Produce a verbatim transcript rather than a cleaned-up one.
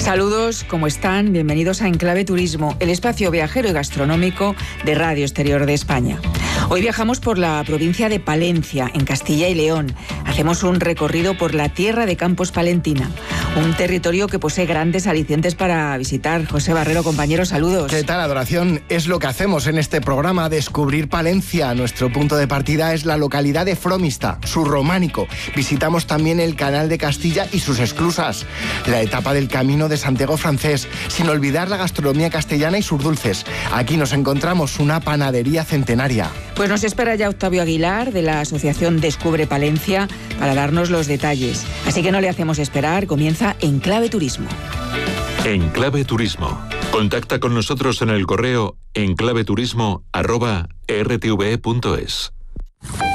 Saludos, ¿cómo están? Bienvenidos a Enclave Turismo, el espacio viajero y gastronómico de Radio Exterior de España. Hoy viajamos por la provincia de Palencia, en Castilla y León. Hacemos un recorrido por la tierra de Campos Palentina, un territorio que posee grandes alicientes para visitar. José Barrero, compañero, saludos. ¿Qué tal, Adoración? Es lo que hacemos en este programa, descubrir Palencia. Nuestro punto de partida es la localidad de Fromista, su románico. Visitamos también el Canal de Castilla y sus esclusas, la etapa del Camino de Santiago francés, sin olvidar la gastronomía castellana y sus dulces. Aquí nos encontramos una panadería centenaria. Pues nos espera ya Octavio Aguilar, de la Asociación Descubre Palencia, para darnos los detalles. Así que no le hacemos esperar, comienza Enclave Turismo. Enclave Turismo. Contacta con nosotros en el correo enclaveturismo arroba r t v e punto es.